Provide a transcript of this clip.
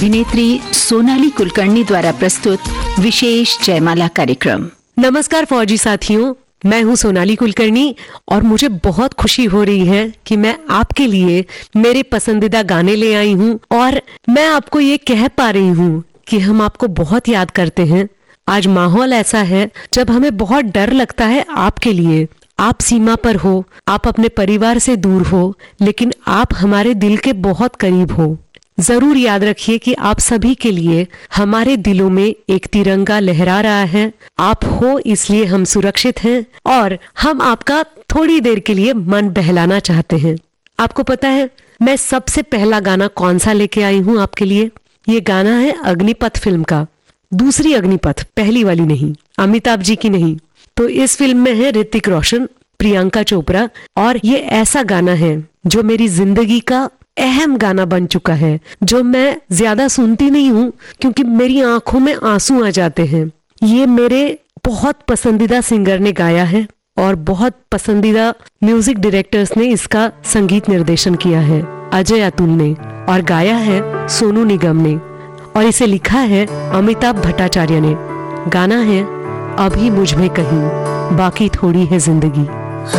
अभिनेत्री सोनाली कुलकर्णी द्वारा प्रस्तुत विशेष जयमाला कार्यक्रम। नमस्कार फौजी साथियों, मैं हूं सोनाली कुलकर्णी और मुझे बहुत खुशी हो रही है कि मैं आपके लिए मेरे पसंदीदा गाने ले आई हूं और मैं आपको ये कह पा रही हूं कि हम आपको बहुत याद करते हैं। आज माहौल ऐसा है जब हमें बहुत डर लगता है आपके लिए। आप सीमा पर हो, आप अपने परिवार से दूर हो, लेकिन आप हमारे दिल के बहुत करीब हो। जरूर याद रखिए कि आप सभी के लिए हमारे दिलों में एक तिरंगा लहरा रहा है। आप हो इसलिए हम सुरक्षित हैं और हम आपका थोड़ी देर के लिए मन बहलाना चाहते हैं। आपको पता है मैं सबसे पहला गाना कौन सा लेके आई हूँ आपके लिए? ये गाना है अग्निपथ फिल्म का। दूसरी अग्निपथ, पहली वाली नहीं, अमिताभ जी की नहीं। तो इस फिल्म में है ऋतिक रोशन, प्रियंका चोपड़ा और ये ऐसा गाना है जो मेरी जिंदगी का अहम गाना बन चुका है, जो मैं ज्यादा सुनती नहीं हूँ क्योंकि मेरी आंखों में आंसू आ जाते हैं। ये मेरे बहुत पसंदीदा सिंगर ने गाया है और बहुत पसंदीदा म्यूजिक डायरेक्टर्स ने इसका संगीत निर्देशन किया है, अजय अतुल ने, और गाया है सोनू निगम ने, और इसे लिखा है अमिताभ भट्टाचार्य ने। गाना है अभी मुझ में कहीं बाकी थोड़ी है जिंदगी।